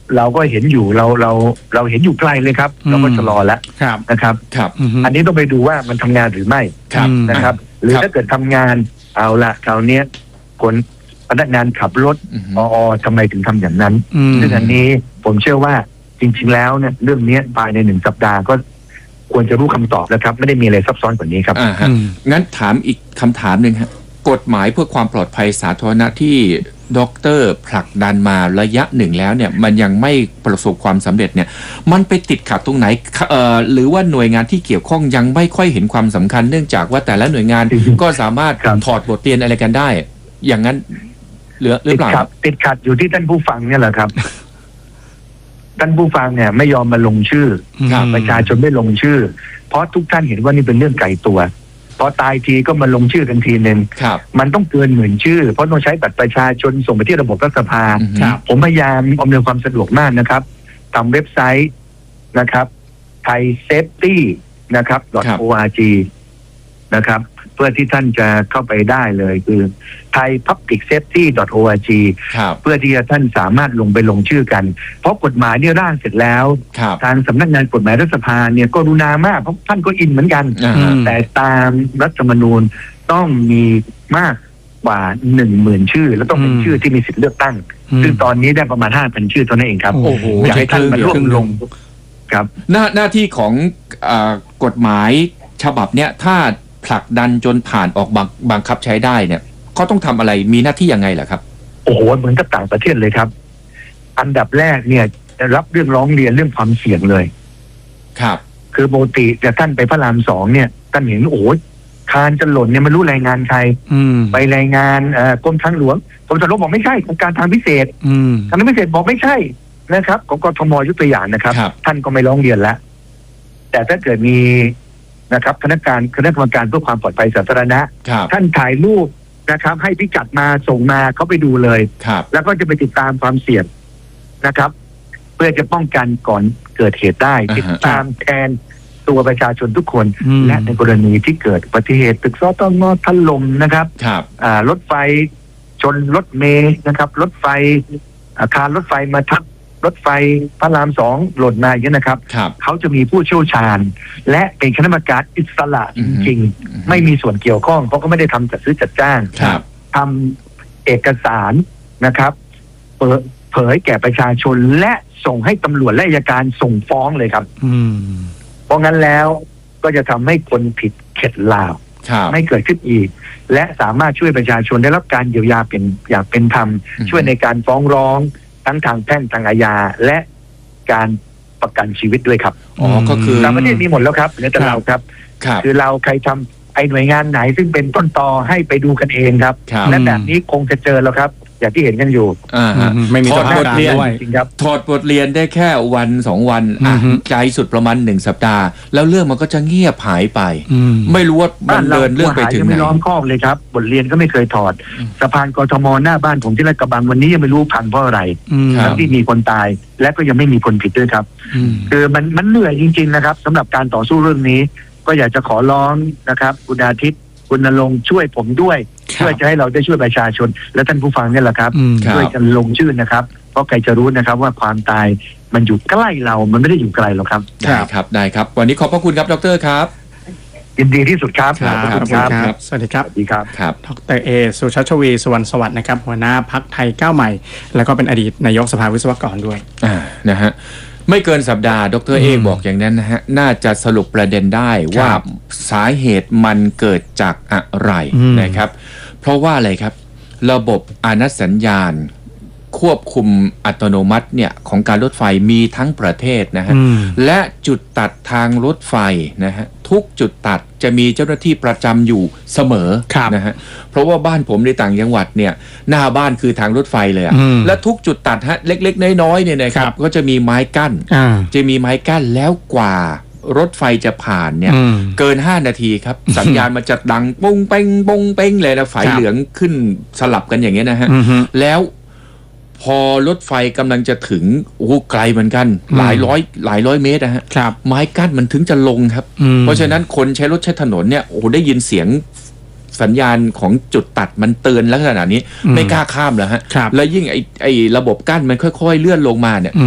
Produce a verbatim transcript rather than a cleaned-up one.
เราก็เห็นอยู่เราเราเราเห็นอยู่ไกลเลยครับเราก็ชะลอแล้วนะครับครับอันนี้ต้องไปดูว่ามันทำงานหรือไม่นะครับหรือถ้าเกิดทำงานเอาละคราวนี้คนพนักงานขับรถออทำไมถึงทำอย่างนั้นซึ่งอันนี้ผมเชื่อว่าจริงๆแล้วเนี่ยเรื่องนี้ภายในหนึ่งสัปดาห์ก็ควรจะรู้คำตอบแล้วครับไม่ได้มีอะไรซับซ้อนกว่านี้ครับงั้นถามอีกคำถามหนึ่งครับกฎหมายเพื่อความปลอดภัยสาธารณะที่ด็อกเตอร์ผลักดันมาระยะหนึ่งแล้วเนี่ยมันยังไม่ประสบความสำเร็จเนี่ยมันไปติดขัดตรงไหนเอ่อหรือว่าหน่วยงานที่เกี่ยวข้องยังไม่ค่อยเห็นความสำคัญเนื่องจากว่าแต่ละหน่วยงานก็สามารถถอดบทเรียนอะไรกันได้อย่างนั้นหรือหรือเปล่าติดขัดอยู่ที่ท่านผู้ฟังเนี่ยแหละครับท่านผู้ฟังเนี่ยไม่ยอมมาลงชื่อประชาชนไม่ลงชื่อเพราะทุกท่านเห็นว่านี่เป็นเรื่องไกลตัวพอตายทีก็มาลงชื่อกันทีหนึ่งมันต้องเกินหมื่นชื่อเพราะต้องใช้บัตรประชาชนส่งไปที่ระบบรัฐสภาผมพยายามอำนวยความสะดวกมากนะครับทำเว็บไซต์นะครับ ไทยเซฟตี้ นะครับ .org นะครับเพื่อที่ท่านจะเข้าไปได้เลยคือ ไทยพับลิกเซฟตี้ .org เพื่อที่จะท่านสามารถลงไปลงชื่อกันเพราะกฎหมายเนี่ยร่างเสร็จแล้วทางสำนักงานกฎหมายรัฐสภาเนี่ยก็รุณามากเพราะท่านก็อินเหมือนกันแต่ตามรัฐธรรมนูญต้องมีมากกว่าหนึ่งหมื่นชื่อแล้วต้องเป็นชื่อที่มีสิทธิเลือกตั้งซึ่งตอนนี้ได้ประมาณห้าพันชื่อเท่านั้นเองครับโอ้โหอยากให้ท่านมาร่วมลงครับหน้าหน้าที่ของกฎหมายฉบับเนี้ยถ้าผลักดันจนผ่านออกบังคับใช้ได้เนี่ยเขาต้องทำอะไรมีหน้าที่ยังไงล่ะครับโอ้โหเหมือนกับต่างประเทศเลยครับอันดับแรกเนี่ยรับเรื่องร้องเรียนเรื่องความเสี่ยงเลยครับคือปกติจะท่านไปพระรามสองเนี่ยท่านเห็นโอ้ยคานจะหล่นเนี่ยไม่รู้รายงานใครไปรายงานกรมทางหลวงกรมทางหลวงบอกไม่ใช่โครงการทางพิเศษทางพิเศษบอกไม่ใช่นะครับของกทมยกตัวอย่างนะครับท่านก็ไม่ร้องเรียนแล้วแต่ถ้าเกิดมีนะครับคณะการคณะกรรมการเพื่อความปลอดภัยสาธารณะท่านถ่ายรูปนะครับให้พิกัดมาส่งมาเขาไปดูเลยแล้วก็จะไปติดตามความเสี่ยงนะครับเพื่อจะป้องกันก่อนเกิดเหตุได้ติดตามแทนตัวประชาชนทุกคนและในกรณีที่เกิดอุบัติเหตุตึกสตงถล่มนะครับรถไฟชนรถเมล์นะครับรถไฟอาคารรถไฟมาทับรถไฟพระรามสองหล่นมาอย่างนี้นะครับเขาจะมีผู้เชี่ยวชาญและเป็นคณะกรรมการอิสระจริงๆไม่มีส่วนเกี่ยวข้องเพราะก็ไม่ได้ทำจัดซื้อจัดจ้างทำเอกสารนะครับเปิดเผยแก่ประชาชนและส่งให้ตำรวจและอัยการส่งฟ้องเลยครับเพราะงั้นแล้วก็จะทำให้คนผิดเข็ดหลาบไม่เกิดขึ้นอีกและสามารถช่วยประชาชนได้รับการเยียวยาเป็นอย่างเป็นธรรมช่วยในการฟ้องร้องทั้งทางแพ่งทางอาญาและการประกันชีวิตด้วยครับอ๋อก็คือต่างประเทศมีหมดแล้วครับเหลือแต่เราครับคือเราใครทำไอ้หน่วยงานไหนซึ่งเป็นต้นตอให้ไปดูกันเองครับและแบบนี้คงจะเจอแล้วครับอย่างที่เห็นกันอยู่ไม่มีถอดบทเรียนถอดบทเรียนได้แค่วันสองวันใจสุดประมาณหนึ่งสัปดาห์แล้วเรื่องมันก็จะเงียบหายไปไม่รู้ว่ามันเดินเรื่องไปถึงไหนไม่ล้อมคอกเลยครับบทเรียนก็ไม่เคยถอดสะพานกทมหน้าบ้านผมที่ลาดกระบังวันนี้ยังไม่รู้พังเพราะอะไรทั้งที่มีคนตายและก็ยังไม่มีคนผิดด้วยครับคือมันมันเหนื่อยจริงๆนะครับสำหรับการต่อสู้เรื่องนี้ก็อยากจะขอร้องนะครับคุณอาทิตย์คุณณรงค์ช่วยผมด้วยเพื่อจะให้เราได้ช่วยประชาชนและท่านผู้ฟังเนี่ยแหละครับช่วยกันลงชื่อนะครับเพราะใครจะรู้นะครับว่าความตายมันอยู่ใกล้เรามันไม่ได้อยู่ไกลหรอกครับได้ครับได้ครับวันนี้ขอบพระคุณครับดร.ครับยินดีที่สุดครับขอบคุณครับสวัสดีครับสวัสดีครับครับดร.เอสุชัชวีสุวรรณสวัสดิ์นะครับหัวหน้าพรรคไทยก้าวใหม่แล้วก็เป็นอดีตนายกสภาวิศวกรด้วยอ่านะฮะไม่เกินสัปดาห์ดร.เอกบอกอย่างนั้นนะฮะน่าจะสรุปประเด็นได้ว่าสาเหตุมันเกิดจากอะไรนะครับเพราะว่าอะไรครับระบบอนุสัญญาณควบคุมอัตโนมัติเนี่ยของการรถไฟมีทั้งประเทศนะฮะและจุดตัดทางรถไฟนะฮะทุกจุดตัดจะมีเจ้าหน้าที่ประจำอยู่เสมอนะฮะเพราะว่าบ้านผมในต่างจังหวัดเนี่ยหน้าบ้านคือทางรถไฟเลยอะและทุกจุดตัดฮะเล็กๆน้อยๆเนี่ยนะครับก็จะมีไม้กั้นจะมีไม้กั้นแล้วกว่ารถไฟจะผ่านเนี่ยเกินห้านาทีครับสัญญาณมันจะดังปุ้งเป้งปุ้งเป้งเลยนะไฟเหลืองขึ้นสลับกันอย่างเงี้ยนะฮะแล้วพอรถไฟกำลังจะถึงโอ้ไกลเหมือนกันหลายร้อยหลายร้อยเมตรนะฮะไม้กั้นมันถึงจะลงครับเพราะฉะนั้นคนใช้รถใช้ถนนเนี่ยโอ้ได้ยินเสียงสัญญาณของจุดตัดมันเตือนลักษณะนี้ไม่กล้าข้ามแล้วฮะแล้วยิ่งไอ้ไอ้ระบบกั้นมันค่อยๆเลื่อนลงมาเนี่ย